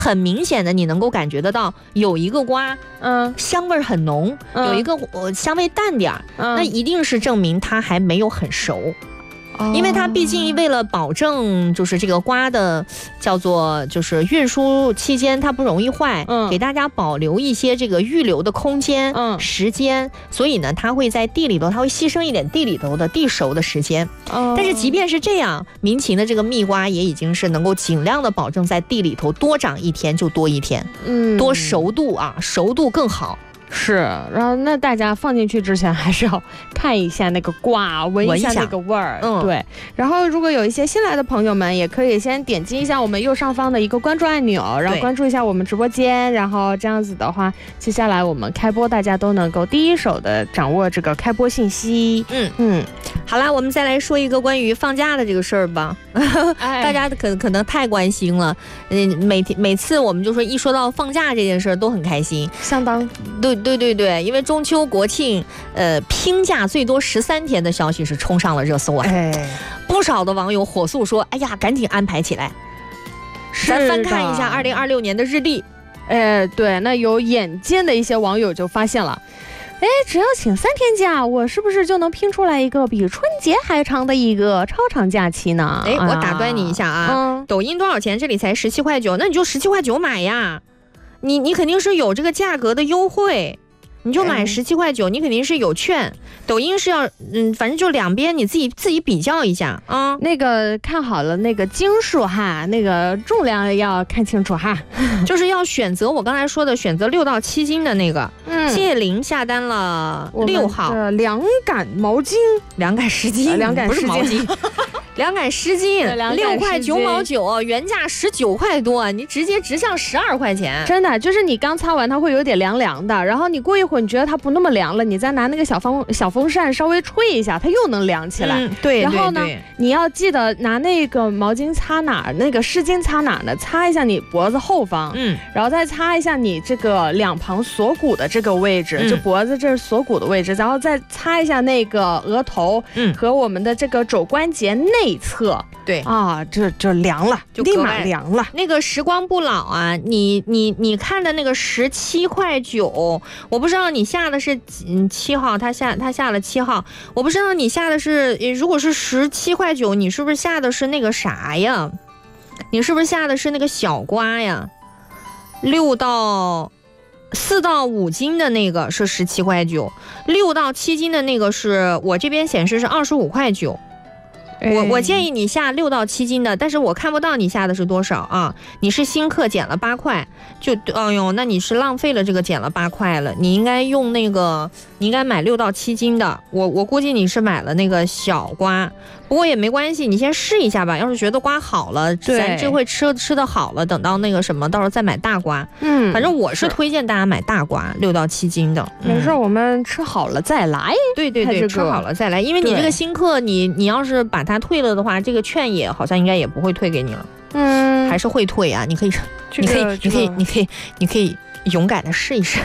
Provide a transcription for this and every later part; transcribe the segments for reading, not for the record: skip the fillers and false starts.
很明显的你能够感觉得到，有一个瓜，香味很浓，有一个香味淡点儿，那一定是证明它还没有很熟。因为它毕竟为了保证就是这个瓜的叫做就是运输期间它不容易坏，给大家保留一些这个预留的空间、时间，所以呢它会在地里头，它会牺牲一点地里头的地熟的时间。但是即便是这样，民情的这个蜜瓜也已经是能够尽量的保证在地里头多长一天就多一天，多熟度啊，熟度更好。 是，然后那大家放进去之前还是要看一下那个瓜，闻一下那个味儿，对。然后如果有一些新来的朋友们，也可以先点击一下我们右上方的一个关注按钮，然后关注一下我们直播间，然后这样子的话，接下来我们开播，大家都能够第一手的掌握这个开播信息。 好啦，我们再来说一个关于放假的这个事儿吧。大家可能太关心了，每次我们就说一说到放假这件事儿都很开心， 相当对，因为中秋国庆，拼假最多13天的消息是冲上了热搜啊。不少的网友火速说：“哎呀，赶紧安排起来。”咱翻看一下2026年的日历。 对，那有眼尖的一些网友就发现了。只要请3天假，我是不是就能拼出来一个比春节还长的一个超长假期呢？ 我打断你一下啊，抖音多少钱？这里才17块9，那你就17块9买呀。你肯定是有这个价格的优惠，你就买17块9，你肯定是有券。抖音是要反正就两边你自己比较一下啊。 那个看好了那个斤数哈，那个重量要看清楚哈， 就是要选择我刚才说的选择6到7斤的那个。谢玲下单了6号凉感毛巾 ，2杆湿巾，不是毛巾。2杆湿巾6块9毛9，原价19块多，你直接直向12块钱。 真的，就是你刚擦完它会有点凉凉的，然后你过一会儿你觉得它不那么凉了，你再拿那个小风扇稍微吹一下，它又能凉起来。 对。 然后呢，你要记得拿那个毛巾擦哪儿，那个湿巾擦哪儿呢？擦一下你脖子后方，然后再擦一下你这个两旁锁骨的这个位置，就脖子这是锁骨的位置，然后再擦一下那个额头，和我们的这个肘关节内侧。 对啊，这凉了，就立马凉了。 那个时光不老啊，你看的那个17块9，我不知道你下的是7号，他下了7号，我不知道你下的是，如果是17块9，你是不是下的是那个啥呀？你是不是下的是那个小瓜呀？4到5斤的那个是17块9，6到7斤的那个是我这边显示是25块9。我建议你下6到7斤的，但是我看不到你下的是多少啊？你是新客减了8块，那你是浪费了这个减了8块了。你应该用那个，你应该买6到7斤的。我估计你是买了那个小瓜，不过也没关系，你先试一下吧。要是觉得瓜好了，咱这会吃的好了，等到那个什么，到时候再买大瓜。反正我是推荐大家买大瓜，6到7斤的。 没事，我们吃好了再来。 对，吃好了再来，因为你这个新客，你要是把它退了的话，这个券也好像应该也不会退给你了。还是会退啊？你可以勇敢的试一试。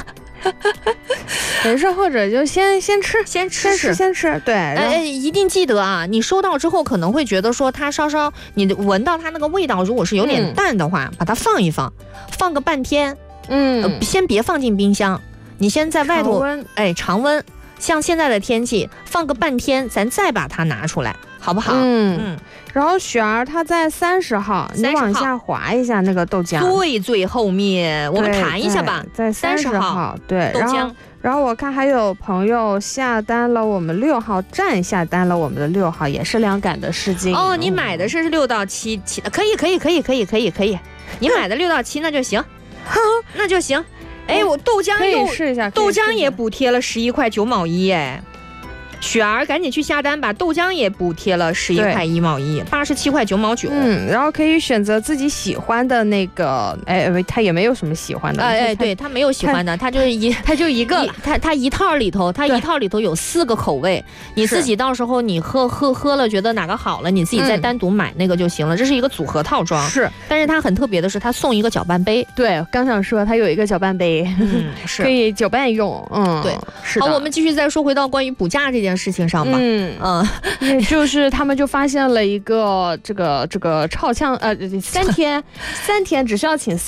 没事，或者就先吃，对。 一定记得啊，你收到之后可能会觉得说它稍稍，你闻到它那个味道，如果是有点淡的话，把它放一放个半天。先别放进冰箱，你先在外头常温，像现在的天气放个半天，咱再把它拿出来，好不好？ 然后雪儿它在30号，你往下滑一下那个豆浆， 最后面我们谈一下吧， 在30号，对， 豆浆。 然后我看还有朋友下单了我们6号站，下单了我们的6号，也是2杆的湿巾。 你买的是6到7，可以，你买的6到7那就行，那就行。我豆浆可以试一下， 豆浆也补贴了11块9毛1，雪儿赶紧去下单吧，豆浆也补贴了11块1毛1，87块9毛9。 然后可以选择自己喜欢的那个，他也没有什么喜欢的， 对他没有喜欢的，他就一个了，他一套里头有4个口味，你自己到时候你喝了觉得哪个好了，你自己再单独买那个就行了，这是一个组合套装。 是， 但是它很特别的是，它送一个搅拌杯。 对，刚想说它有一个搅拌杯， 是可以搅拌用。 对， 是的。 好，我们继续再说回到关于补假这件事情上吧。 就是他们就发现了一个这个超强3天只需要请3